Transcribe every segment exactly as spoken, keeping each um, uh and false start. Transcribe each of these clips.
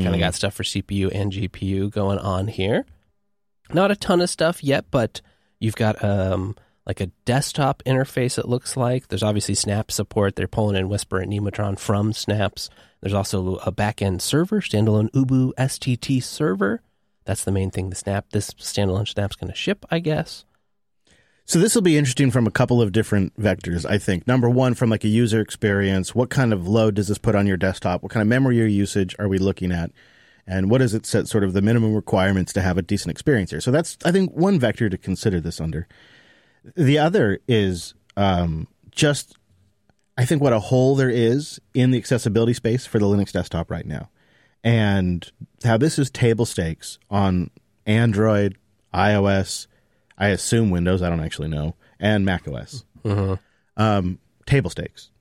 mm. kind of got stuff for C P U and G P U going on here. Not a ton of stuff yet, but you've got um, like a desktop interface, it looks like. There's obviously Snap support. They're pulling in Whisper and Nemotron from Snaps. There's also a back-end server, standalone Ubu S T T server. That's the main thing the Snap, this standalone Snap's going to ship, I guess. So this will be interesting from a couple of different vectors, I think. Number one, from like a user experience, what kind of load does this put on your desktop? What kind of memory usage are we looking at? And what does it set sort of the minimum requirements to have a decent experience here? So that's, I think, one vector to consider this under. The other is um, just, I think, what a hole there is in the accessibility space for the Linux desktop right now. And how this is table stakes on Android, iOS, I assume Windows, I don't actually know, and macOS. Mm-hmm. Um, table stakes.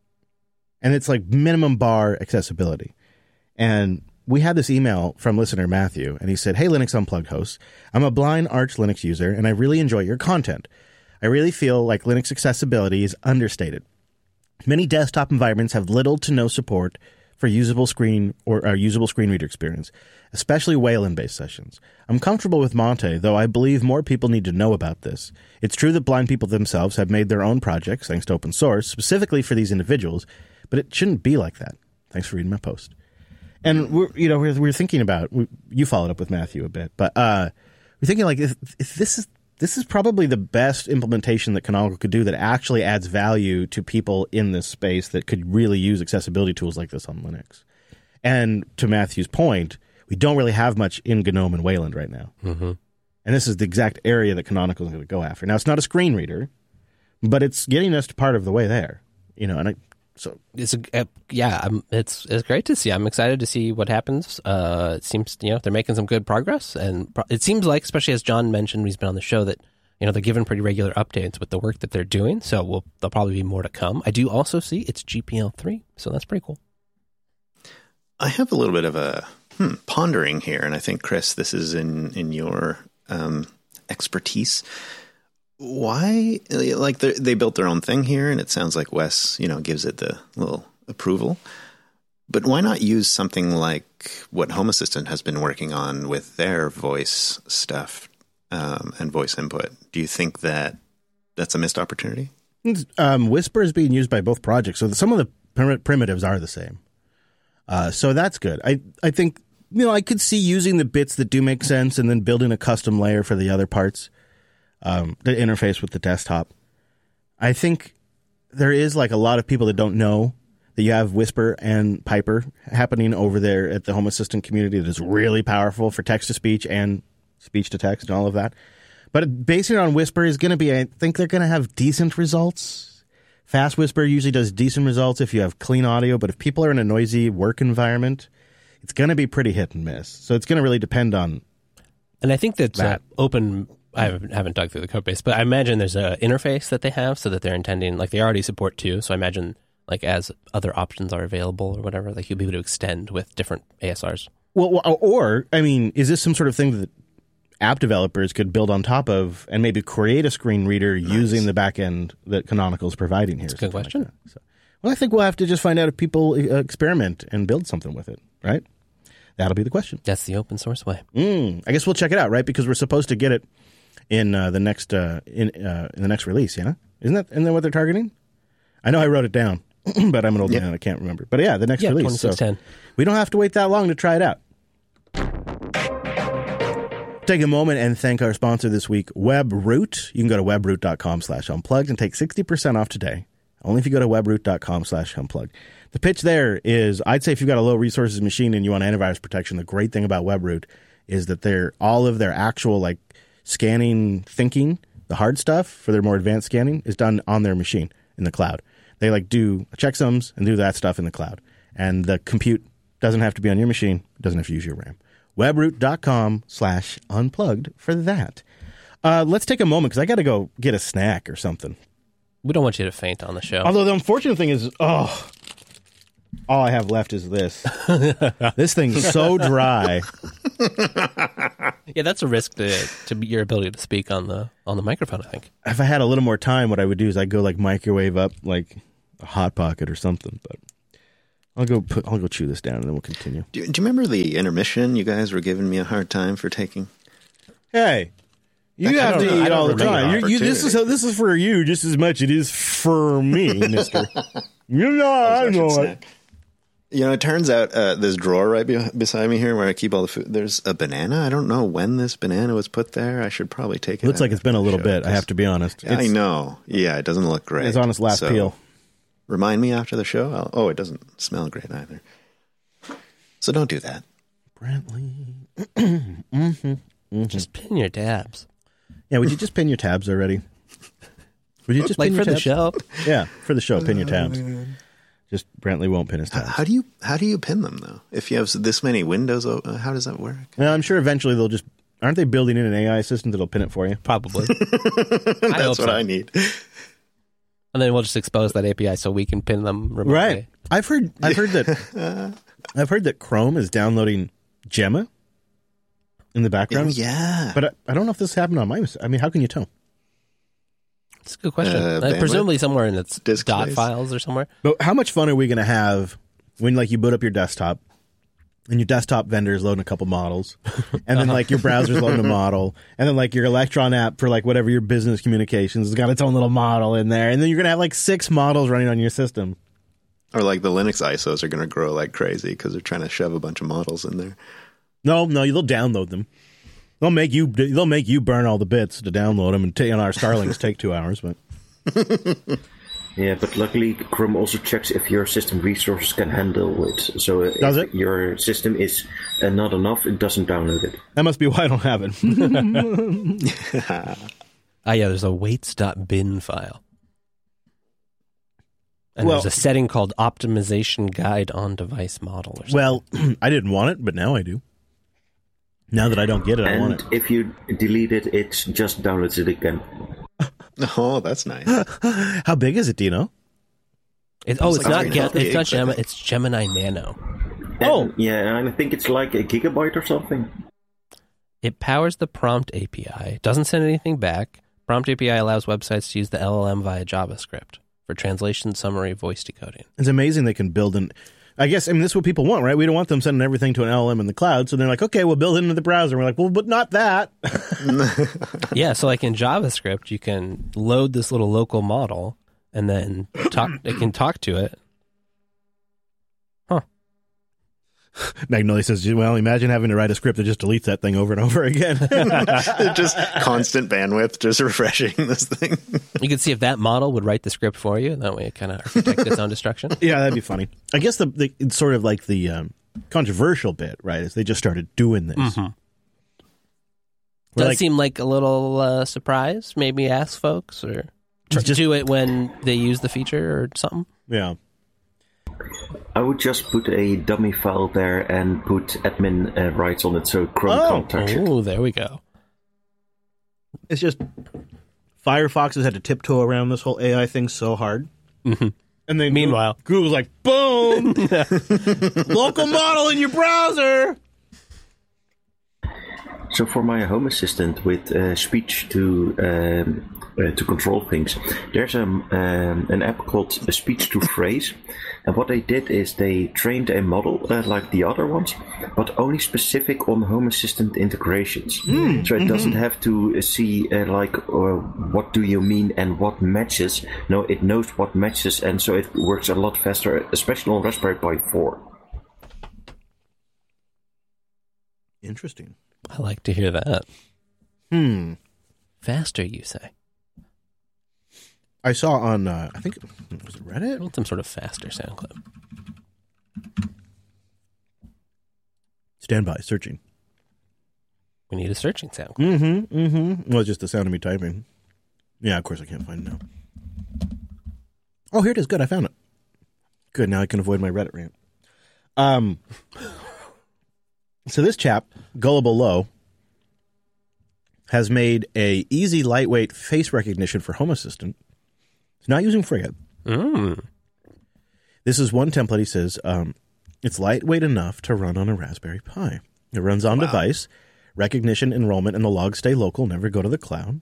And it's like minimum bar accessibility. And we had this email from listener Matthew, and he said, "Hey, Linux Unplugged hosts, I'm a blind Arch Linux user, and I really enjoy your content. I really feel like Linux accessibility is understated. Many desktop environments have little to no support for usable screen or uh, usable screen reader experience, especially Wayland-based sessions. I'm comfortable with Monte, though I believe more people need to know about this. It's true that blind people themselves have made their own projects, thanks to open source, specifically for these individuals, but it shouldn't be like that. Thanks for reading my post." And we're, you know, we're, we're thinking about, we, you followed up with Matthew a bit, but uh, we're thinking like, if, if this is this is probably the best implementation that Canonical could do that actually adds value to people in this space that could really use accessibility tools like this on Linux. And to Matthew's point, we don't really have much in GNOME and Wayland right now. Mm-hmm. And this is the exact area that Canonical is going to go after. Now, it's not a screen reader, but it's getting us to part of the way there. You know, and I, so it's a, uh, yeah, I'm, it's it's great to see. I'm excited to see what happens. Uh, it seems, you know, they're making some good progress, and pro- it seems like, especially as John mentioned, he's been on the show, that, you know, they're giving pretty regular updates with the work that they're doing. So we'll, there'll probably be more to come. I do also see it's G P L three, so that's pretty cool. I have a little bit of a hmm, pondering here, and I think, Chris, this is in in your um, expertise. Why, like, they built their own thing here, and it sounds like Wes, you know, gives it the little approval. But why not use something like what Home Assistant has been working on with their voice stuff um, and voice input? Do you think that that's a missed opportunity? Um, Whisper is being used by both projects, so some of the prim- primitives are the same. Uh, so that's good. I, I think, you know, I could see using the bits that do make sense and then building a custom layer for the other parts. Um, the interface with the desktop. I think there is like a lot of people that don't know that you have Whisper and Piper happening over there at the Home Assistant community that is really powerful for text-to-speech and speech-to-text and all of that. But basing it on Whisper is going to be, I think they're going to have decent results. Fast Whisper usually does decent results if you have clean audio, but if people are in a noisy work environment, it's going to be pretty hit and miss. So it's going to really depend on And I think that, that. Uh, open... I haven't, haven't dug through the code base, but I imagine there's an interface that they have so that they're intending, like they already support two, so I imagine like as other options are available or whatever, like you'll be able to extend with different A S Rs. Well, or, I mean, is this some sort of thing that app developers could build on top of and maybe create a screen reader nice. using the back end that Canonical is providing here? That's a good question. Like so, well, I think we'll have to just find out if people uh, experiment and build something with it, right? That'll be the question. That's the open source way. Mm, I guess we'll check it out, right? Because we're supposed to get it in uh, the next uh, in uh, in the next release, yeah? Isn't that isn't that what they're targeting? I know I wrote it down, but I'm an old yep. man, I can't remember. But yeah, the next yeah, release. twenty ten. So we don't have to wait that long to try it out. Take a moment and thank our sponsor this week, WebRoot. You can go to webroot.com slash unplugged and take sixty percent off today. Only if you go to webroot.com slash unplugged. The pitch there is, I'd say if you've got a low resources machine and you want antivirus protection, the great thing about WebRoot is that they're all of their actual like scanning thinking, the hard stuff for their more advanced scanning is done on their machine in the cloud. They like do checksums and do that stuff in the cloud. And the compute doesn't have to be on your machine. It doesn't have to use your RAM. webroot.com slash unplugged for that. Uh, let's take a moment because I got to go get a snack or something. We don't want you to faint on the show. Although the unfortunate thing is, oh, all I have left is this. This thing's so dry. Yeah, that's a risk to to your ability to speak on the on the microphone, I think. If I had a little more time, what I would do is I'd go like microwave up like a Hot Pocket or something. But I'll go put. I'll go chew this down, and then we'll continue. Do you, do you remember the intermission you guys were giving me a hard time for taking? Hey, you I have don't- to I eat don't all the remember time. the You, you, this is this is for you just as much as it is for me, Mister. You know, I know it. You know, it turns out uh, this drawer right be- beside me here where I keep all the food, there's a banana. I don't know when this banana was put there. I should probably take it. Looks out like it's been a little show, bit. I 'cause- have to be honest. I It's- know. Yeah, it doesn't look great. It's on its last So, peel. Remind me after the show. I'll, oh, it doesn't smell great either. So don't do that. Brantley. mm-hmm. Just pin your tabs. Yeah, would you just pin your tabs already? Would you just Like pin for your the tabs? show. Yeah, for the show, pin your tabs. Just Brantley won't pin his How, tabs. how do you how do you pin them though? If you have this many windows, uh, how does that work? Well, I'm sure eventually they'll just. Aren't they building in an A I assistant that'll pin it for you? Probably. That's hope what so. I need. And then we'll just expose that A P I so we can pin them remotely. Right. I've heard. I've heard that. I've heard that Chrome is downloading Gemma in the Oh, background. yeah. But I, I don't know if this happened on my. I mean, how can you tell? It's a good question. Uh, Uh, bandwidth? presumably somewhere in its Disk dot space? files or somewhere. But how much fun are we going to have when, like, you boot up your desktop and your desktop vendor is loading a couple models, and then like your browser's loading a model, and then like your Electron app for like whatever your business communications has got its own little model in there, and then you're going to have like six models running on your system. Or like the Linux I S Os are going to grow like crazy because they're trying to shove a bunch of models in there. No, no, they'll download them. They'll make you. They'll make you burn all the bits to download them, and t- and our Starlinks take two hours. But Yeah, but luckily Chrome also checks if your system resources can handle it. So uh, Does if it? your system is uh, not enough, it doesn't download it. that must be why I don't have it. Ah, yeah, there's a weights.bin file. And Well- there's a setting called optimization guide on device model or something. Well, I didn't want it, but now I do. Now that I don't get it, I want And it. if you delete it, it just downloads it again. Oh, that's nice. How big is it? Do you know? It, oh, It's it's like not three and a Ge- half it's gigs, not I Gemma, think. it's Gemini Nano. Oh. And, yeah, and I think it's like a gigabyte or something. It powers the Prompt A P I. Doesn't send anything back. Prompt A P I allows websites to use the L L M via JavaScript for translation, summary, voice decoding. It's amazing they can build an. I guess I mean this is what people want, right? We don't want them sending everything to an L L M in the cloud, so they're like, okay, we'll build it into the browser. And we're like, well, but not that. Yeah, so like in JavaScript, you can load this little local model and then talk. It can talk to it. Magnolia says, well, imagine having to write a script that just deletes that thing over and over again. Just constant bandwidth, just refreshing this thing. You can see if that model would write the script for you. That way, it kind of architects its own destruction. Yeah, that'd be funny. I guess the, the it's sort of like the um, controversial bit, right? Is they just started doing this. Mm-hmm. We're Does like- seem like a little uh, surprise. Maybe ask folks or tr- Just- do it when they use the feature or something. Yeah. I would just put a dummy file there and put admin uh, rights on it so Chrome Oh. can't touch it. Oh, there we go. It's just Firefox has had to tiptoe around this whole A I thing so hard. Mhm. And then Meanwhile. Google's like, boom, local model in your browser. So for my Home Assistant with uh, speech to um, uh, to control things, there's a, um, an app called Speech to Phrase, and what they did is they trained a model uh, like the other ones, but only specific on Home Assistant integrations. So it doesn't have to see uh, like uh, what do you mean and what matches. No, it knows what matches, and so it works a lot faster, especially on Raspberry Pi four. Interesting. I like to hear that. Hmm. Faster, you say? I saw on, uh, I think, was it I Reddit? want some sort of faster sound clip. Stand by, searching. We need a searching sound clip. Mm-hmm, mm-hmm. Well, it's just the sound of me typing. Yeah, of course I can't find it now. Oh, here it is. Good, I found it. Good, now I can avoid my Reddit rant. Um, so this chap, Gullible Low, has made a easy, lightweight face recognition for Home Assistant. He's not using Frigate. Mm. This is one template. He says um, it's lightweight enough to run on a Raspberry Pi. It runs on Wow. device. Recognition, enrollment, and the logs stay local, never go to the cloud.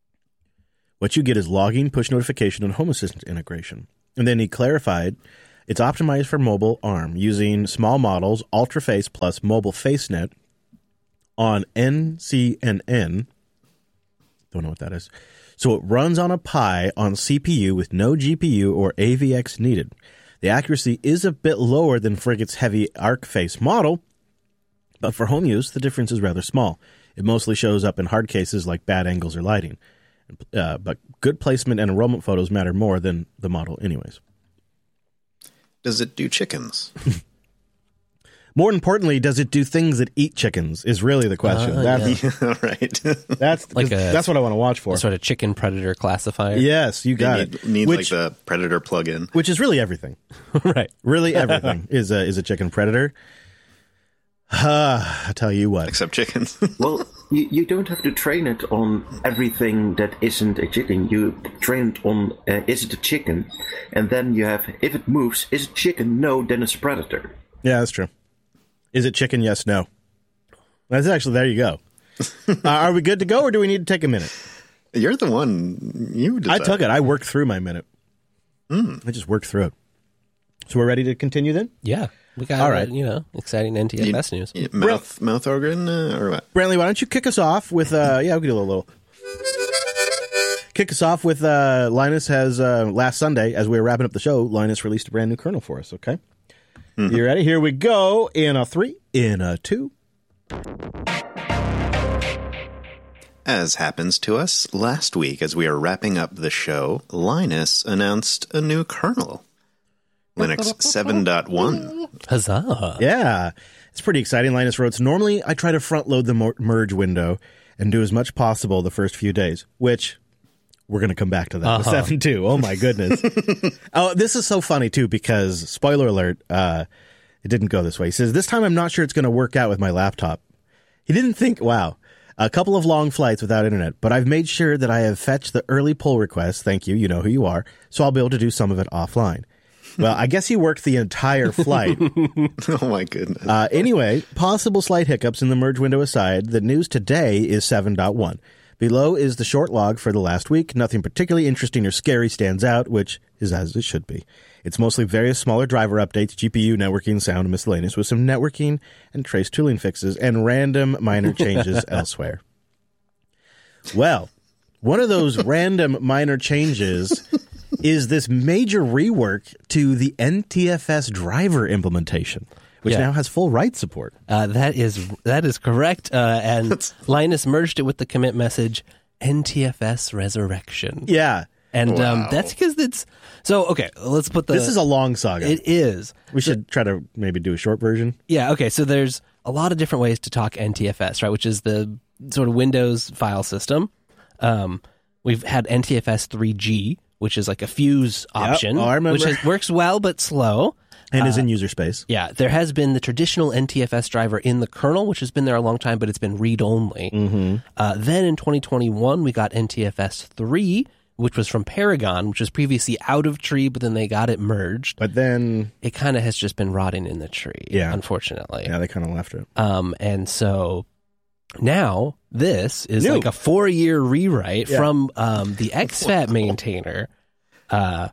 What you get is logging, push notification, and Home Assistant integration. And then he clarified It's optimized for mobile ARM using small models, UltraFace plus Mobile FaceNet on N C N N. Don't know what that is. So it runs on a Pi on C P U with no G P U or A V X needed. The accuracy is a bit lower than Frigate's heavy ArcFace model, but for home use, the difference is rather small. It mostly shows up in hard cases like bad angles or lighting. Uh, but good placement and enrollment photos matter more than the model anyways. Does it do chickens? More importantly, does it do things that eat chickens is really the question. Uh, that's, Yeah, right. that's, Like a- that's what I want to watch for. A sort of chicken predator classifier. Yes, you got need it. need which, like the Predator plug-in. which is really everything. Right. Really everything is a, is a chicken predator. Uh, I tell you what. Except chickens. Well, you, you don't have to train it on everything that isn't a chicken. You train it on, uh, is it a chicken? And then you have, if it moves, is it chicken? No, then it's a predator. Yeah, that's true. Is it chicken? Yes, no. That's actually, there you go. uh, are we good to go, or do we need to take a minute? You're the one. You I decided. took it. I worked through my minute. Mm. I just worked through it. So we're ready to continue then? Yeah. We got, All right. uh, you know, exciting N T F S news. Yeah, Mouth, mouth organ uh, or what? Brantley, why don't you kick us off with, uh, yeah, we can do a little. Kick us off with, uh, Linus has, uh, last Sunday, as we were wrapping up the show, Linus released a brand new kernel for us, okay? Mm-hmm. You ready? Here we go. In a three, in a two. As happens to us, last week as we are wrapping up the show, Linus announced a new kernel. Linux seven point one. Huzzah. Yeah, it's pretty exciting. Linus wrote, normally I try to front load the mer- merge window and do as much possible the first few days, which we're going to come back to that. Uh-huh. The seven point two. Oh my goodness. Oh, this is so funny too, because spoiler alert, uh, it didn't go this way. He says, this time I'm not sure it's going to work out with my laptop. He didn't think, wow, a couple of long flights without internet, but I've made sure that I have fetched the early pull requests. Thank you. You know who you are. So I'll be able to do some of it offline. Well, I guess he worked the entire flight. Oh, my goodness. Uh, anyway, possible slight hiccups in the merge window aside, the news today is seven point one. Below is the short log for the last week. Nothing particularly interesting or scary stands out, which is as it should be. It's mostly various smaller driver updates, G P U, networking, sound, and miscellaneous, with some networking and trace tooling fixes and random minor changes elsewhere. Well, one of those random minor changes is this major rework to the N T F S driver implementation, which Yeah. now has full write support. Uh, that is that is correct. Uh, and Linus merged it with the commit message N T F S resurrection. Yeah. And um, Wow. that's because it's so okay. Let's put the. This is a long saga. It is. we should try to maybe do a short version. Yeah. Okay. So there's a lot of different ways to talk N T F S, right? Which is the sort of Windows file system. Um, we've had N T F S three G, which is like a fuse option, Oh, I remember. which is, works well but slow. And is in user space. Yeah, there has been the traditional N T F S driver in the kernel, which has been there a long time, but it's been read-only. Mm-hmm. Uh, then in twenty twenty-one, we got N T F S three, which was from Paragon, which was previously out of tree, but then they got it merged. But then, It kind of has just been rotting in the tree, Yeah. unfortunately. yeah, they kind of left it. Um, and so now this is New. like a four-year rewrite Yeah. from um, the X FAT maintainer, uh,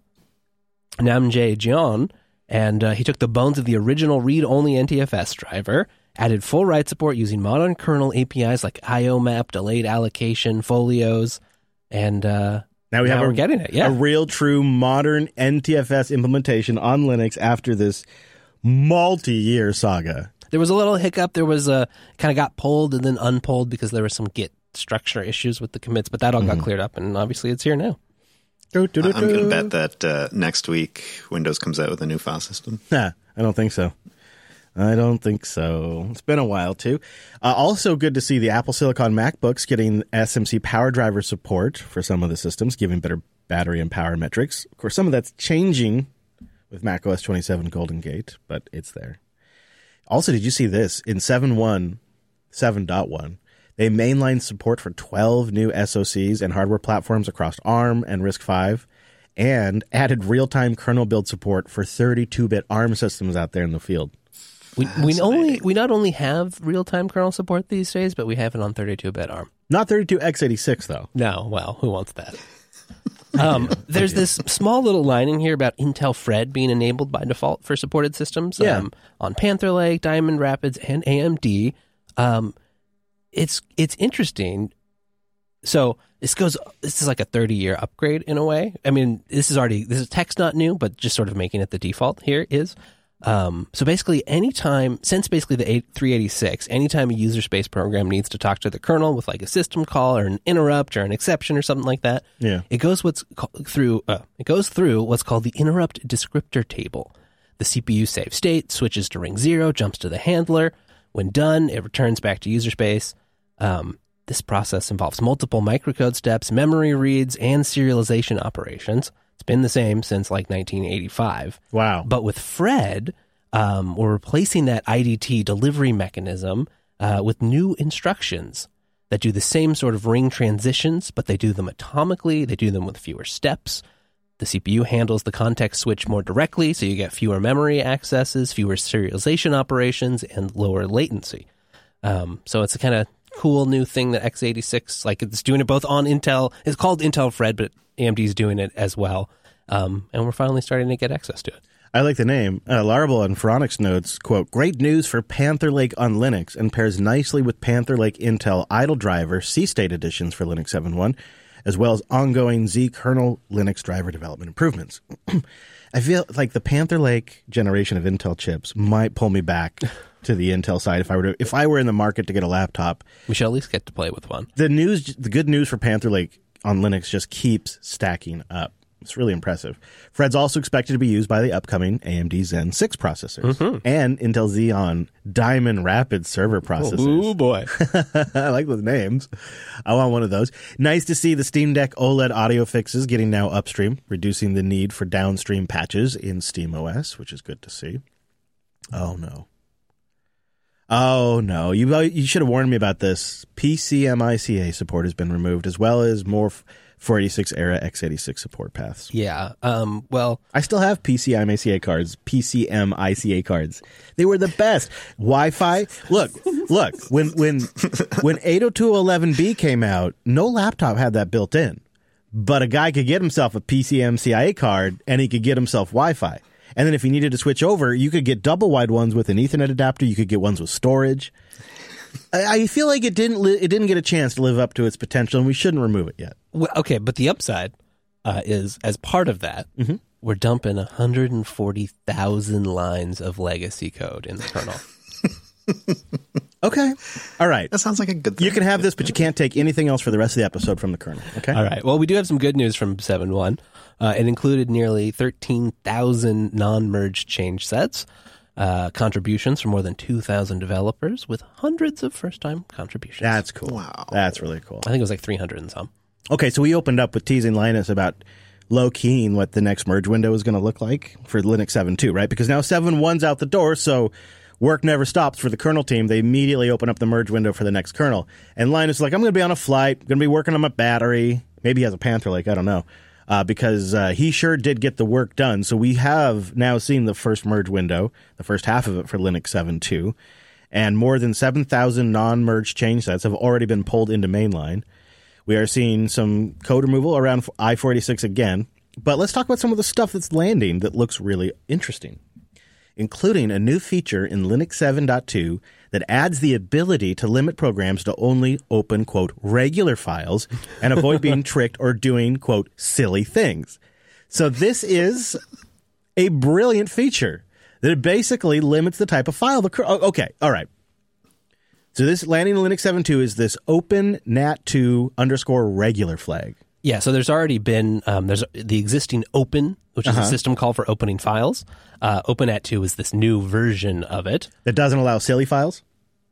Namjae Jeon, and uh, he took the bones of the original read-only N T F S driver, added full write support using modern kernel A P Is like I O map, delayed allocation, folios, and uh, Now we now have we're a, getting it. Yeah, a real, true, modern N T F S implementation on Linux after this multi-year saga. there was a little hiccup. There was a kind of got pulled and then unpulled because there were some Git structure issues with the commits, but that all got cleared up, and obviously it's here now. Do, do, do, I'm going to do. bet that uh, next week Windows comes out with a new file system. Nah, I don't think so. I don't think so. It's been a while, too. Uh, also good to see the Apple Silicon MacBooks getting S M C power driver support for some of the systems, giving better battery and power metrics. Of course, some of that's changing with macOS twenty-seven Golden Gate, but it's there. Also, did you see this? In seven point one, seven point one, they mainline support for twelve new S O Cs and hardware platforms across ARM and RISC V, and added real-time kernel build support for thirty-two bit ARM systems out there in the field. We we only we not only have real time kernel support these days, but we have it on thirty-two bit ARM. Not thirty-two x eighty-six, though. No, well, who wants that? Um, there's this small little line in here about Intel Fred being enabled by default for supported systems Yeah. um, on Panther Lake, Diamond Rapids, and A M D. Um, it's it's interesting. So this goes. This is like a thirty year upgrade in a way. I mean, this is already this is tech's not new, but just sort of making it the default here is. Um, so basically, anytime since basically the three eighty-six, anytime a user space program needs to talk to the kernel with like a system call or an interrupt or an exception or something like that, Yeah. it goes what's called through. Uh, it goes through what's called the interrupt descriptor table. The C P U saves state, switches to ring zero, jumps to the handler. When done, it returns back to user space. Um, this process involves multiple microcode steps, memory reads, and serialization operations. It's been the same since like nineteen eighty-five. Wow. But with Fred, um, we're replacing that I D T delivery mechanism uh, with new instructions that do the same sort of ring transitions, but they do them atomically. They do them with fewer steps. The C P U handles the context switch more directly, so you get fewer memory accesses, fewer serialization operations, and lower latency. Um, so it's a kind of cool new thing that x eighty-six, like it's doing it both on Intel. It's called Intel Fred, but A M D's doing it as well. Um, and we're finally starting to get access to it. I like the name. Uh, Laravel on Phoronix notes, quote, great news for Panther Lake on Linux and pairs nicely with Panther Lake Intel idle driver C-State editions for Linux seven point one, as well as ongoing Z kernel Linux driver development improvements. I feel like the Panther Lake generation of Intel chips might pull me back to the Intel side if I were to, if I were in the market to get a laptop. We should at least get to play with one. The news, the good news for Panther Lake on Linux just keeps stacking up. It's really impressive. Fred's also expected to be used by the upcoming A M D Zen six processors mm-hmm. and Intel Xeon Diamond Rapids server processors. Oh, boy. I like those names. I want one of those. Nice to see the Steam Deck OLED audio fixes getting now upstream, reducing the need for downstream patches in SteamOS, which is good to see. Oh, no. Oh, no. You, you should have warned me about this. P C M I C A support has been removed, as well as more four eighty-six era x eighty-six support paths. Yeah. Um, well, I still have P C M I C A cards, P C M I C A cards. They were the best. Wi-Fi. Look, look, when when when eight oh two dot eleven b came out, no laptop had that built in. But a guy could get himself a P C M C I A card and he could get himself Wi-Fi. And then if he needed to switch over, you could get double wide ones with an Ethernet adapter, you could get ones with storage. I feel like it didn't li- it didn't get a chance to live up to its potential, and we shouldn't remove it yet. Well, okay, but the upside uh, is, as part of that, mm-hmm. we're dumping one hundred forty thousand lines of legacy code in the kernel. Okay. All right. That sounds like a good thing. You can have this, but you can't take anything else for the rest of the episode from the kernel. Okay? All right. Well, we do have some good news from seven point one. Uh, it included nearly thirteen thousand non-merged change sets. Uh, contributions from more than two thousand developers with hundreds of first-time contributions. That's cool. Wow. That's really cool. I think it was like three hundred and some. Okay, so we opened up with teasing Linus about low-keying what the next merge window is going to look like for Linux seven point two, right? Because now seven point one's out the door, so work never stops for the kernel team. They immediately open up the merge window for the next kernel. And Linus is like, I'm going to be on a flight, going to be working on my battery. Maybe he has a Panther Lake, I don't know. Uh, because uh, he sure did get the work done. So we have now seen the first merge window, the first half of it for Linux seven point two, and more than seven thousand non-merged change sets have already been pulled into mainline. We are seeing some code removal around I four eighty-six again, but let's talk about some of the stuff that's landing that looks really interesting, including a new feature in Linux seven point two that adds the ability to limit programs to only open, quote, regular files and avoid being tricked or doing, quote, silly things. So this is a brilliant feature that basically limits the type of file. The oh, okay, all right. So this landing in Linux seven point two is this open nat two underscore regular flag. Yeah, so there's already been, um, there's the existing open, which is Uh-huh. a system call for opening files. Uh, open nat two is this new version of it. That doesn't allow silly files?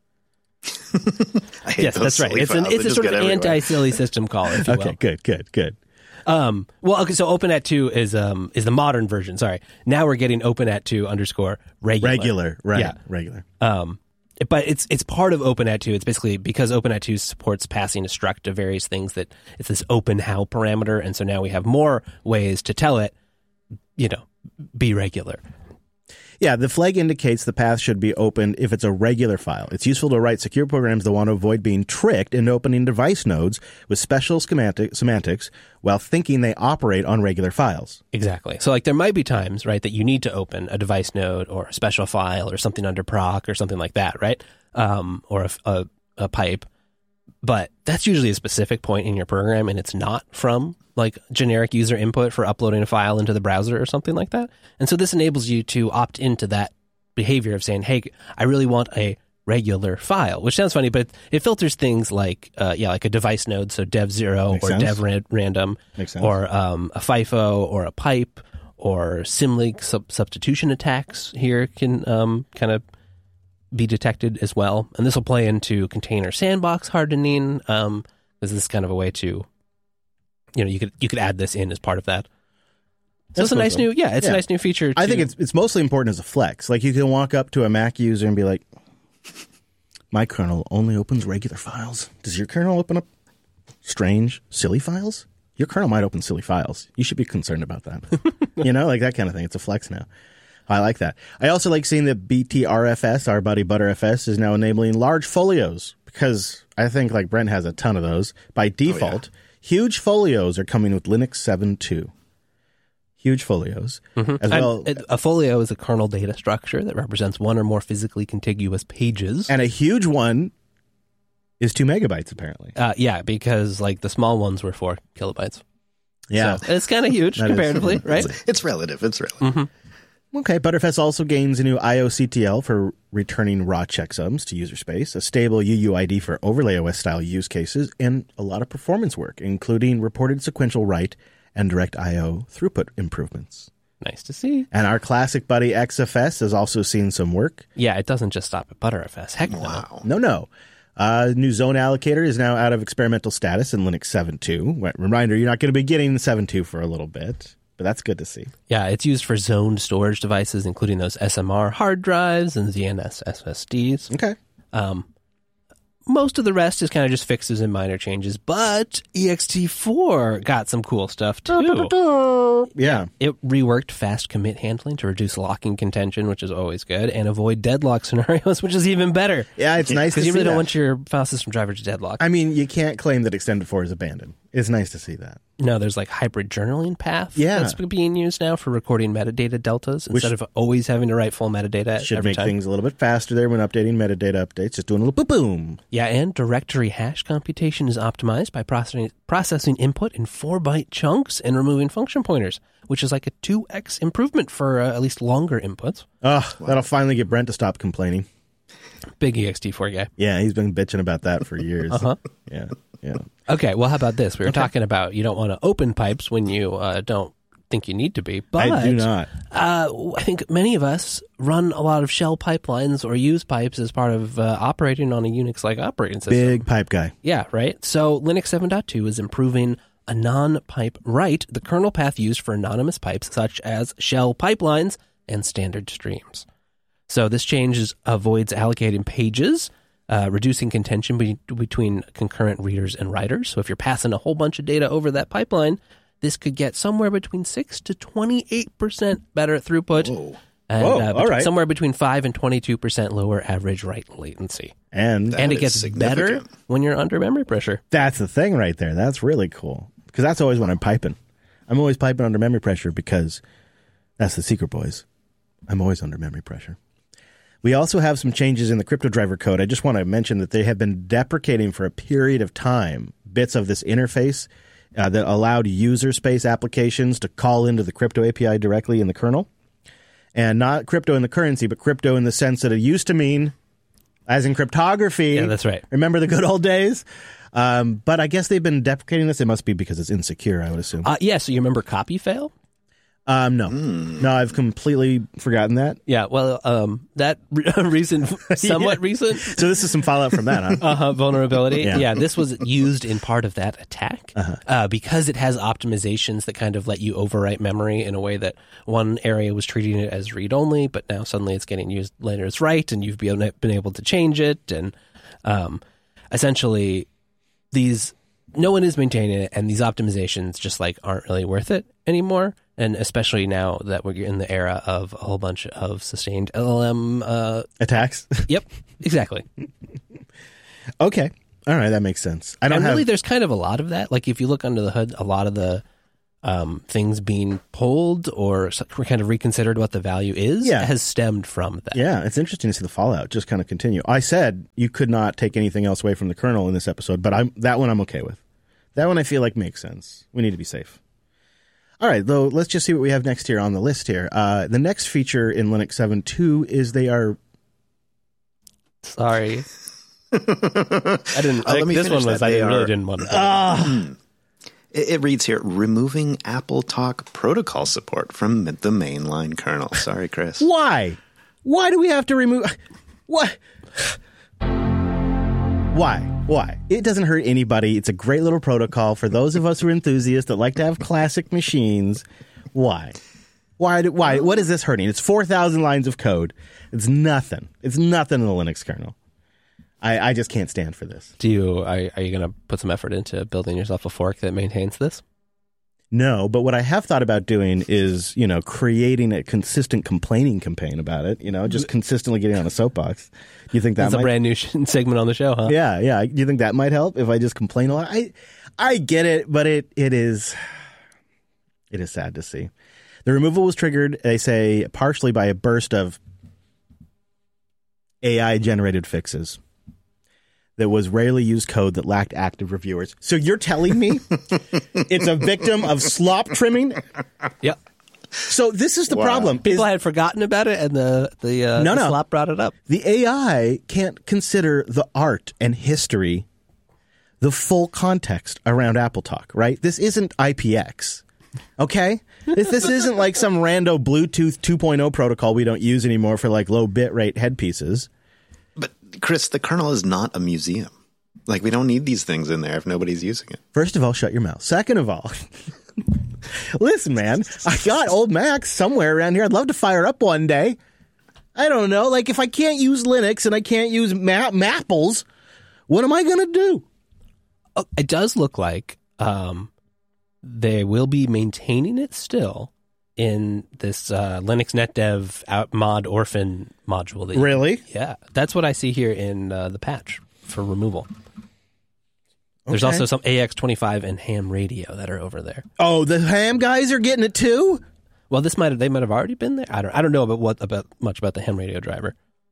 I hate Yes, those that's right. silly It's an files. it's They a just sort of get everywhere. anti-silly system call, if you Okay, will. good, good, good. Um, well, okay, so open nat two is um is the modern version. Sorry, now we're getting open nat two underscore regular. Regular, right, Yeah. regular. Um, but it's it's part of open nat two. It's basically because open nat two supports passing a struct to various things that it's this open how parameter, and so now we have more ways to tell it, you know, be regular. Yeah, the flag indicates the path should be opened if it's a regular file. It's useful to write secure programs that want to avoid being tricked into opening device nodes with special semantic, semantics while thinking they operate on regular files. Exactly. So like there might be times, right, that you need to open a device node or a special file or something under proc or something like that, right? Um, or a, a, a pipe. But that's usually a specific point in your program, and it's not from like generic user input for uploading a file into the browser or something like that. And so this enables you to opt into that behavior of saying, hey, I really want a regular file, which sounds funny, but it, it filters things like, uh, yeah, like a device node, so dev zero Makes or sense. dev ran- random, Makes sense. or um, a FIFO or a pipe or symlink sub- substitution attacks here can um, kind of be detected as well. And this will play into container sandbox hardening, um, because this is kind of a way to, you know, you could you could add this in as part of that. So That's it's a nice cool. new, yeah, it's Yeah. a nice new feature. I to- think it's it's mostly important as a flex. Like you can walk up to a Mac user and be like, my kernel only opens regular files. Does your kernel open up strange, silly files? Your kernel might open silly files. You should be concerned about that. You know, like that kind of thing. It's a flex now. I like that. I also like seeing that B T R F S, our buddy Btrfs, is now enabling large folios because I think like Brent has a ton of those. By default, huge folios are coming with Linux seven point two. Huge folios. As well. And a folio is a kernel data structure that represents one or more physically contiguous pages. And a huge one is two megabytes, apparently. Uh, yeah, because like the small ones were four kilobytes. Yeah. So it's kind of huge That is- comparatively, right? It's, it's relative. It's relative. Okay, Btrfs also gains a new I O C T L for returning raw checksums to user space, a stable U U I D for overlay O S style use cases, and a lot of performance work, including reported sequential write and direct I O throughput improvements. Nice to see. And our classic buddy X F S has also seen some work. Yeah, it doesn't just stop at Btrfs. Heck no. Wow. No, no. Uh, new zone allocator is now out of experimental status in Linux seven point two. Reminder, you're not going to be getting seven point two for a little bit, but that's good to see. Yeah, it's used for zoned storage devices, including those S M R hard drives and Z N S S S Ds. Okay. Um, most of the rest is kind of just fixes and minor changes, but E X T four got some cool stuff too. Yeah. It reworked fast commit handling to reduce locking contention, which is always good, and avoid deadlock scenarios, which is even better. Yeah, it's nice to Because see you really that. don't want your file system driver to deadlock. I mean, you can't claim that Extended four is abandoned. It's nice to see that. No, there's like hybrid journaling path Yeah. that's being used now for recording metadata deltas instead of always having to write full metadata Should every make time. things a little bit faster there when updating metadata updates. Just doing a little boom boom. Yeah, and directory hash computation is optimized by processing processing input in four byte chunks and removing function pointers, which is like a two x improvement for uh, at least longer inputs. Oh, that'll finally get Brent to stop complaining. Big E X T four guy. Yeah, he's been bitching about that for years. Uh-huh. Yeah, yeah. Okay, well, how about this? We were talking about you don't want to open pipes when you uh, don't think you need to be, but I do not. Uh, I think many of us run a lot of shell pipelines or use pipes as part of uh, operating on a Unix-like operating system. Big pipe guy. Yeah, right? So Linux seven point two is improving a non-pipe write, the kernel path used for anonymous pipes such as shell pipelines and standard streams. So this change is, avoids allocating pages, uh, reducing contention be- between concurrent readers and writers. So if you're passing a whole bunch of data over that pipeline, this could get somewhere between six to twenty-eight percent better throughput. Whoa. And Whoa, uh, all between- right. somewhere between five and twenty-two percent lower average write latency. And That and it is gets better significant. when you're under memory pressure. that's the thing right there. That's really cool. Because that's always when I'm piping. I'm always piping under memory pressure because that's the secret, boys. I'm always under memory pressure. We also have some changes in the crypto driver code. I just want to mention that they have been deprecating for a period of time bits of this interface uh, that allowed user space applications to call into the crypto A P I directly in the kernel. And not crypto in the currency, but crypto in the sense that it used to mean, as in cryptography. Yeah, that's right. Remember the good old days? Um, but I guess they've been deprecating this. It must be because it's insecure, I would assume. Uh, yeah, so you remember copy fail? Um, no. No, I've completely forgotten that. Yeah, well, um, that re- recent, somewhat Yeah. recent So this is some fallout from that, huh? uh, vulnerability. Yeah. Yeah. this was used in part of that attack uh, because it has optimizations that kind of let you overwrite memory in a way that one area was treating it as read-only, but now suddenly it's getting used later as write, and you've been, been able to change it. And um, essentially, these no one is maintaining it, and these optimizations just like aren't really worth it. anymore. And especially now that we're in the era of a whole bunch of sustained L L M uh, attacks. Yep, exactly. Okay. All right, that makes sense. I don't and have... really, there's kind of a lot of that. Like if you look under the hood, a lot of the um, things being pulled or kind of reconsidered what the value is yeah. has stemmed from that. Yeah, it's interesting to see the fallout just kind of continue. I said you could not take anything else away from the kernel in this episode, but I'm that one I'm okay with. That one I feel like makes sense. We need to be safe. All right, though, let's just see what we have next here on the list here. Uh, the next feature in Linux seven point two is they are... Sorry. I didn't... Uh, I, let me this one was... I are, really didn't want to... Uh, it, it reads here, removing AppleTalk protocol support from the mainline kernel. Sorry, Chris. Why? Why do we have to remove... What? Why? Why? It doesn't hurt anybody. It's a great little protocol for those of us who are enthusiasts that like to have classic machines. Why? Why? Do, why? What is this hurting? It's four thousand lines of code. It's nothing. It's nothing in the Linux kernel. I, I just can't stand for this. Do you? Are, are you going to put some effort into building yourself a fork that maintains this? No, but what I have thought about doing is, you know, creating a consistent complaining campaign about it, you know, just consistently getting on a soapbox. You think that That's might... a brand new segment on the show, huh? Yeah, yeah. You think that might help if I just complain a lot? I I get it, but it it is it is sad to see. The removal was triggered, they say, partially by a burst of A I-generated fixes. That was rarely used code that lacked active reviewers. So you're telling me it's a victim of slop trimming? Yep. So this is the wow. problem. People is, had forgotten about it, and the the, uh, no, the no. slop brought it up. The A I can't consider the art and history, the full context around AppleTalk, right? This isn't I P X, okay? this, this isn't like some rando Bluetooth two point oh protocol we don't use anymore for like low bit rate headpieces. But, Chris, the kernel is not a museum. Like, we don't need these things in there if nobody's using it. First of all, shut your mouth. Second of all, listen, man, I got old Macs somewhere around here. I'd love to fire up one day. I don't know. Like, if I can't use Linux and I can't use Ma- Mapples, what am I going to do? Oh, it does look like um, they will be maintaining it still in this uh, Linux NetDev out mod orphan module. That you, Really? Yeah. That's what I see here in uh, the patch for removal. There's Okay. also some A X twenty-five and ham radio that are over there. Oh, the ham guys are getting it too? Well, this might have, they might have already been there. I don't I don't know about what about much about the ham radio driver.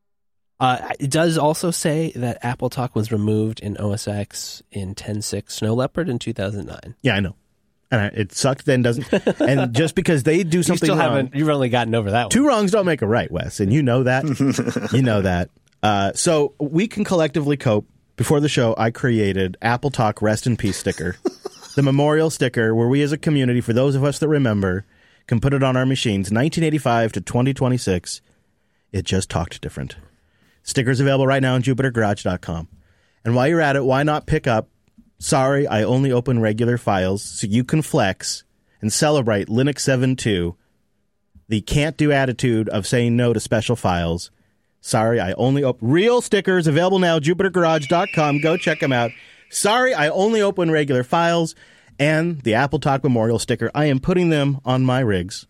Uh, it does also say that AppleTalk was removed in O S X in ten point six Snow Leopard in two thousand nine. Yeah, I know. And I, it sucked then, doesn't. And just because they do You something still wrong, haven't. You've only gotten over that one. two wrongs don't make a right, Wes, and you know that. You know that. Uh, so we can collectively cope. Before the show, I created AppleTalk Rest in Peace sticker, the memorial sticker where we as a community, for those of us that remember, can put it on our machines. nineteen eighty-five to twenty twenty-six, it just talked different. Stickers available right now on Jupiter Garage dot com. And while you're at it, why not pick up Sorry, I only open regular files, so you can flex and celebrate Linux seven point two, the can't-do attitude of saying no to special files. Sorry, I only open... Real stickers available now, Jupiter Garage dot com. Go check them out. Sorry, I only open regular files. And the AppleTalk Memorial sticker. I am putting them on my rigs.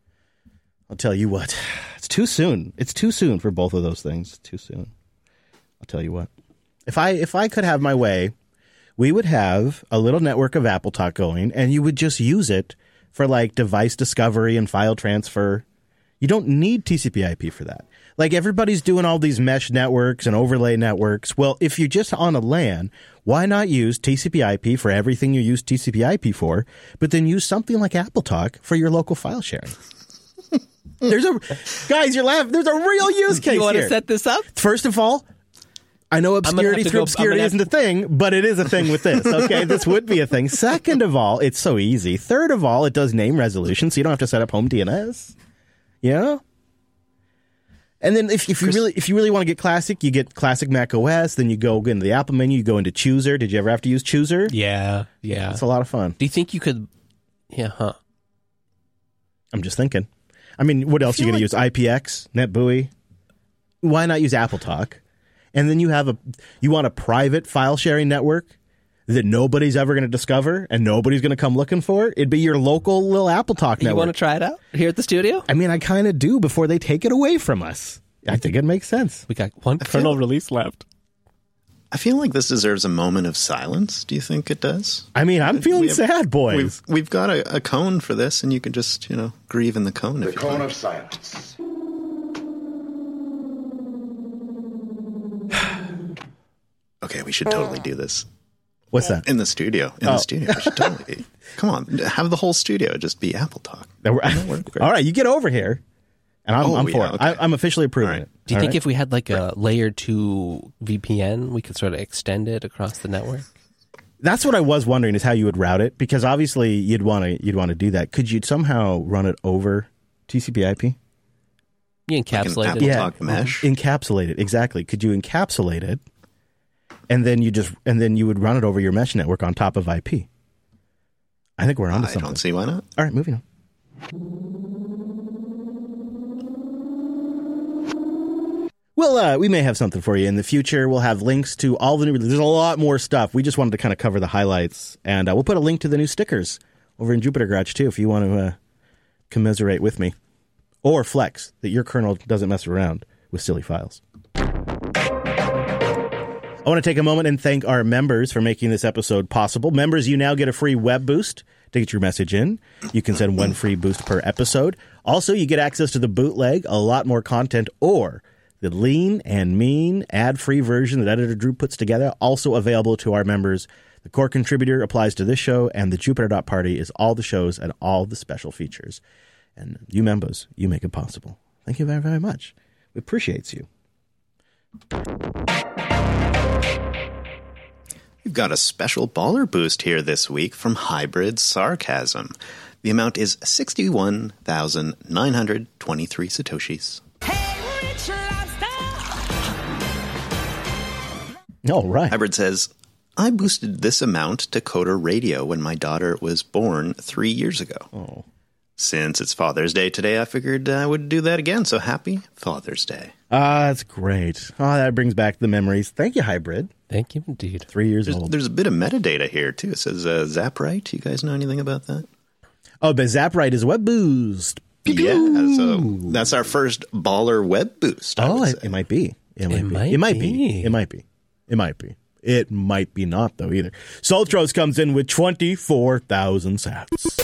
I'll tell you what. It's too soon. It's too soon for both of those things. Too soon. I'll tell you what. If I if I could have my way, we would have a little network of AppleTalk going, and you would just use it for like device discovery and file transfer. You don't need T C P I P for that. Like everybody's doing all these mesh networks and overlay networks. Well, if you're just on a LAN, why not use T C P I P for everything you use T C P I P for, but then use something like AppleTalk for your local file sharing? There's a guys, you're laughing. There's a real use case You want here. to set this up? First of all, I know gonna obscurity have to through go- obscurity I'm isn't gonna a thing, but it is a thing with this. Okay, this would be a thing. Second of all, it's so easy. Third of all, it does name resolution, so you don't have to set up home D N S. Yeah. And then if, if you really if you really want to get classic, you get classic Mac O S. Then you go into the Apple menu, you go into Chooser. Did you ever have to use Chooser? Yeah, yeah. It's a lot of fun. Do you think you could? Yeah, huh? I'm just thinking. I mean, what else are you going to use? I P X, NetBEUI. Why not use AppleTalk? And then you have a you want a private file sharing network that nobody's ever going to discover and nobody's going to come looking for, it'd be your local little Apple Talk You network. want to try it out here at the studio? I mean, I kind of do before they take it away from us. I think it makes sense. We got one kernel release left. I feel like this deserves a moment of silence. Do you think it does? I mean, I'm feeling We have- sad, boys. We've, we've got a, a cone for this, and you can just, you know, grieve in the cone. The if you cone like. of silence. Okay, we should totally do this What's that? in the studio. In Oh. the studio, we should totally. Come on, have the whole studio just be Apple Talk. All right, you get over here, and I'm, Oh, I'm for yeah, it. okay. I, I'm officially approving All right. it. Do you All think right? if we had like a layer two V P N, we could sort of extend it across the network? That's what I was wondering is how you would route it, because obviously you'd want to you'd want to do that. Could you somehow run it over T C P I P? You encapsulate Apple it. Yeah. Talk mesh. Encapsulate it, exactly. Could you encapsulate it, and then you just and then you would run it over your mesh network on top of I P? I think we're onto I something. don't see why not. All right, moving on. Well, uh, we may have something for you in the future. We'll have links to all the new. There's a lot more stuff. We just wanted to kind of cover the highlights, and uh, we'll put a link to the new stickers over in Jupiter Garage too, if you want to uh, commiserate with me, or flex that your kernel doesn't mess around with silly files. I want to take a moment and thank our members for making this episode possible. Members, you now get a free web boost to get your message in. You can send one free boost per episode. Also, you get access to the bootleg, a lot more content, or the lean and mean ad-free version that Editor Drew puts together, also available to our members. The core contributor applies to this show, and the Jupiter Dot Party is all the shows and all the special features. And you members, you make it possible. Thank you very, very much. We appreciate you. We've got a special baller boost here this week from Hybrid Sarcasm. The amount is sixty-one thousand nine hundred twenty-three Satoshis. All right. Hybrid says, I boosted this amount to Coder Radio when my daughter was born three years ago. Oh. Since it's Father's Day today, I figured I would do that again. So happy Father's Day. Ah, that's great. Oh, that brings back the memories. Thank you, Hybrid. Thank you indeed. Three years There's, old. there's a bit of metadata here, too. It says uh, ZapRight. You guys know anything about that? Oh, but ZapRight is a web boost. Yeah, so that's our first baller web boost. I Oh, would it, say. it might be. It might, It be. might it might be. be. It might be. It might be. It might be not, though, either. Soltros comes in with twenty-four thousand sats.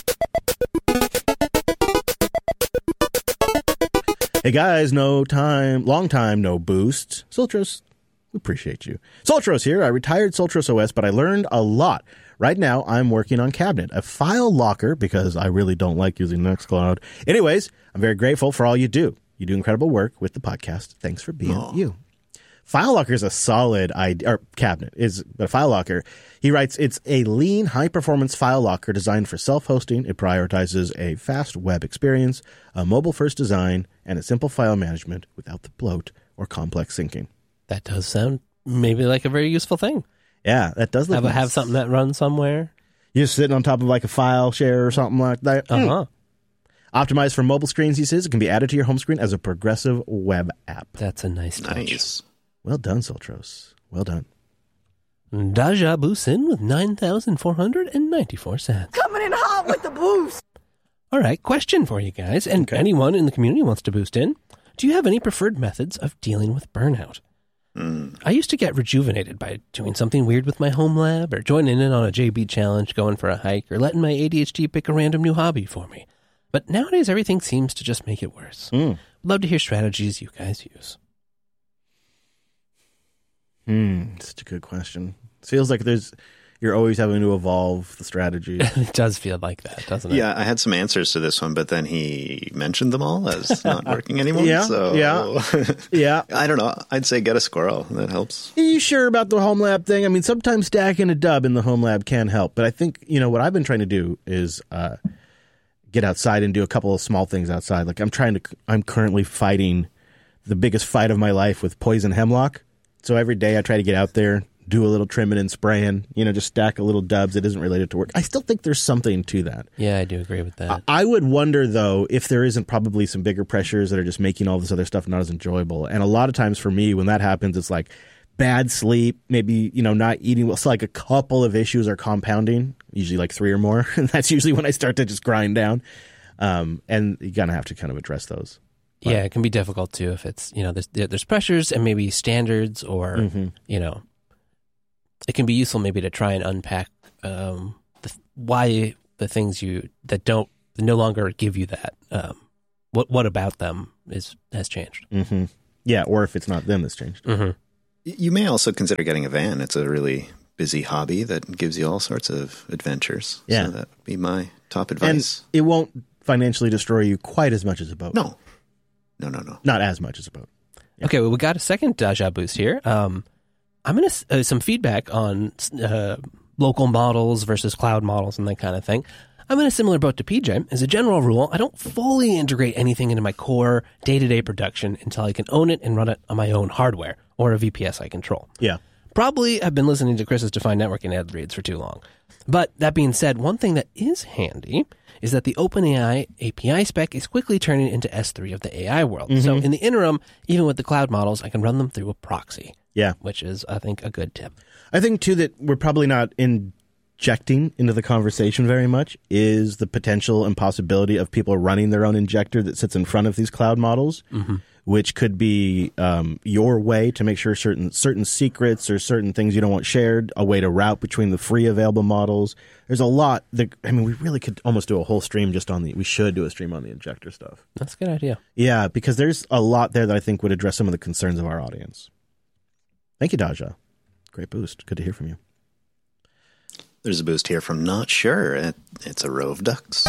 Hey, guys, no time, long time, no boost. Soltros, we appreciate you. Soltros here. I retired Soltros O S, but I learned a lot. Right now, I'm working on Cabinet, a file locker, because I really don't like using Nextcloud. Anyways, I'm very grateful for all you do. You do incredible work with the podcast. Thanks for being Aw. you. File Locker is a solid idea, or Cabinet is a File Locker. He writes, it's a lean, high-performance file locker designed for self-hosting. It prioritizes a fast web experience, a mobile-first design, and a simple file management without the bloat or complex syncing. That does sound maybe like a very useful thing. Yeah, that does look Have, nice. have something that runs somewhere. You're just sitting on top of like a file share or something like that. Uh huh. Optimized for mobile screens, he says. It can be added to your home screen as a progressive web app. That's a nice touch. Nice. Well done, Soltros. Well done. Daja boosts in with nine thousand four hundred ninety-four cents. Coming in hot with the boost. All right, question for you guys, and anyone in the community wants to boost in. Do you have any preferred methods of dealing with burnout? Mm. I used to get rejuvenated by doing something weird with my home lab, or joining in on a J B challenge, going for a hike, or letting my A D H D pick a random new hobby for me. But nowadays, everything seems to just make it worse. Mm. Love to hear strategies you guys use. Hmm, such a good question. It feels like there's you're always having to evolve the strategy. It does feel like that, doesn't it? Yeah, I had some answers to this one, but then he mentioned them all as not working anymore. Yeah, so yeah. Yeah. I don't know. I'd say get a squirrel. That helps. Are you sure about the home lab thing? I mean, sometimes stacking a dub in the home lab can help, but I think, you know, what I've been trying to do is uh, get outside and do a couple of small things outside. Like I'm trying to, I'm currently fighting the biggest fight of my life with poison hemlock. So every day I try to get out there, do a little trimming and spraying, you know, just stack a little dubs that isn't related to work. I still think there's something to that. Yeah, I do agree with that. I would wonder, though, if there isn't probably some bigger pressures that are just making all this other stuff not as enjoyable. And a lot of times for me, when that happens, it's like bad sleep, maybe, you know, not eating well. So like a couple of issues are compounding, usually like three or more. And that's usually when I start to just grind down. Um, and you kind of have to kind of address those. But, yeah, it can be difficult too if it's, you know, there's, there's pressures and maybe standards or, mm-hmm. you know, it can be useful maybe to try and unpack um, the, why the things you that don't no longer give you that. Um, what what about them is has changed? Mm-hmm. Yeah, or if it's not them that's changed. Mm-hmm. You may also consider getting a van. It's a really busy hobby that gives you all sorts of adventures. Yeah, so that would be my top advice. And it won't financially destroy you quite as much as a boat. No, no, no, no, not as much as a boat. Yeah. Okay, well, we got a second Daja boost here. Um, I'm going to uh, some feedback on uh, local models versus cloud models and that kind of thing. I'm in a similar boat to P J. As a general rule, I don't fully integrate anything into my core day-to-day production until I can own it and run it on my own hardware or a V P S I control. Yeah. Probably I've been listening to Chris's Defined Networking ad reads for too long. But that being said, one thing that is handy is that the OpenAI A P I spec is quickly turning into S three of the A I world. Mm-hmm. So in the interim, even with the cloud models, I can run them through a proxy. Yeah. Which is, I think, a good tip. I think, too, that we're probably not injecting into the conversation very much is the potential and possibility of people running their own injector that sits in front of these cloud models, mm-hmm. which could be um, your way to make sure certain certain secrets or certain things you don't want shared, a way to route between the free available models. There's a lot that, I mean, we really could almost do a whole stream just on the, we should do a stream on the injector stuff. That's a good idea. Yeah, because there's a lot there that I think would address some of the concerns of our audience. Thank you, Daja. Great boost. Good to hear from you. There's a boost here from Not Sure. It, it's a row of ducks.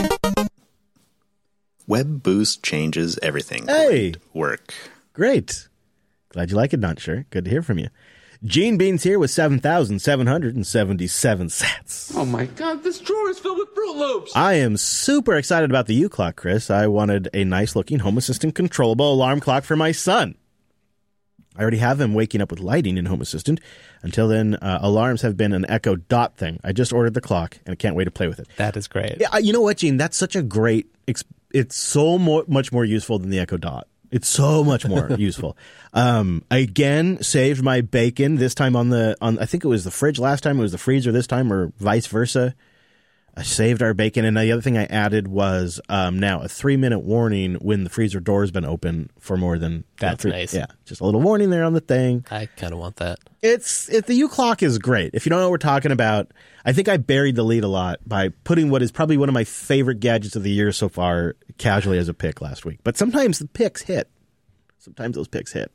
Web Boost changes everything. Hey! Great work. Great. Glad you like it, Not Sure. Good to hear from you. Gene Beans here with seven thousand seven hundred seventy-seven sats. Oh my god, this drawer is filled with Fruit Loops! I am super excited about the U-Clock, Chris. I wanted a nice-looking Home Assistant controllable alarm clock for my son. I already have him waking up with lighting in Home Assistant. Until then, uh, alarms have been an Echo Dot thing. I just ordered the clock, and I can't wait to play with it. That is great. Yeah, you know what, Gene? That's such a great... Exp- it's so mo- much more useful than the Echo Dot. It's so much more useful. Um, I again saved my bacon, this time on the... on. I think it was the fridge last time, it was the freezer this time, or vice versa. I saved our bacon, and the other thing I added was um, now a three-minute warning when the freezer door has been open for more than... That's uh, nice. Yeah, just a little warning there on the thing. I kind of want that. It's it, the U-Clock is great. If you don't know what we're talking about, I think I buried the lead a lot by putting what is probably one of my favorite gadgets of the year so far casually as a pick last week. But sometimes the picks hit. Sometimes those picks hit.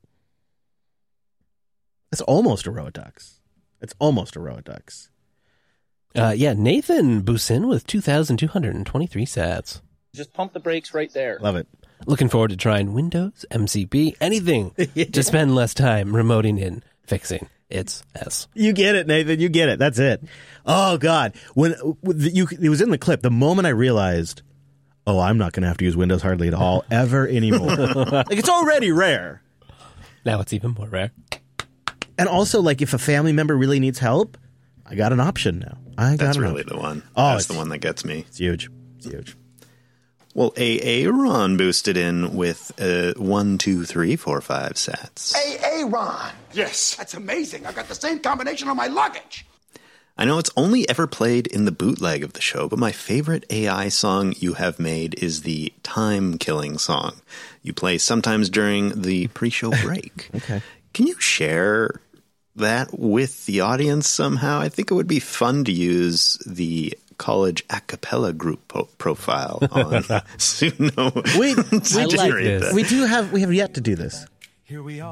That's almost a row of ducks. It's almost a row of ducks. Uh, yeah, Nathan Busin with two thousand two hundred twenty-three sats. Just pump the brakes right there. Love it. Looking forward to trying Windows, M C P, anything to spend less time remoting in, fixing. It's S. You get it, Nathan. You get it. That's it. Oh, God. When you, it was in the clip, the moment I realized, oh, I'm not going to have to use Windows hardly at all ever anymore. Like, it's already rare. Now it's even more rare. And also, like, if a family member really needs help, I got an option now. I got That's an really option. the one. Oh, That's the one that gets me. It's huge. It's huge. Well, Aaron boosted in with uh, one, two, three, four, five sats. Aaron! Yes, that's amazing. I got the same combination on my luggage. I know it's only ever played in the bootleg of the show, but my favorite A I song you have made is the Time Killing song. You play sometimes during the pre-show break. Okay. Can you share that with the audience somehow? I think it would be fun to use the college a cappella group po- profile on Suno. We, we, I like this. we do have we have yet to do this. Here we are.